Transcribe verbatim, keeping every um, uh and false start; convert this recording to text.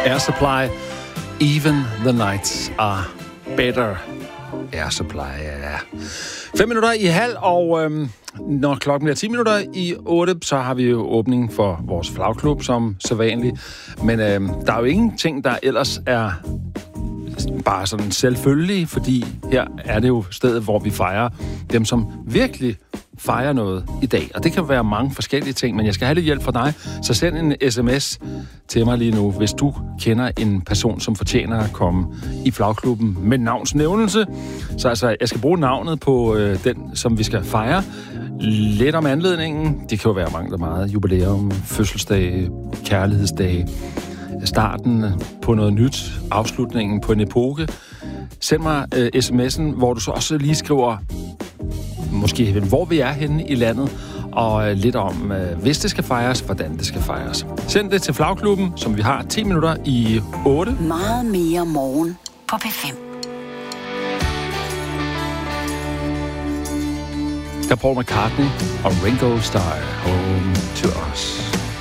Air Supply. Even the nights are better. Air Supply, ja. Fem minutter i halv, og øhm, når klokken bliver ti minutter i otte, så har vi jo åbning for vores flagklub, som sædvanligt. Men øhm, der er jo ingenting, der ellers er bare sådan selvfølgelig, fordi her er det jo stedet, hvor vi fejrer dem, som virkelig fejrer noget i dag. Og det kan være mange forskellige ting, men jeg skal have lidt hjælp fra dig. Så send en sms til mig lige nu, hvis du kender en person, som fortjener at komme i flagklubben med navnsnævnelse. Så altså, jeg skal bruge navnet på øh, den, som vi skal fejre. Lidt om anledningen. Det kan jo være mangt og meget. Jubilæum, fødselsdag, kærlighedsdag, starten på noget nyt, afslutningen på en epoke. Send mig øh, sms'en, hvor du så også lige skriver måske, hvor vi er henne i landet, og øh, lidt om, øh, hvis det skal fejres, hvordan det skal fejres. Send det til flagklubben, som vi har ti minutter i otte. Meget mere morgen på P fem. Der er Paul McCartney og Ringo Starr, Home to Us.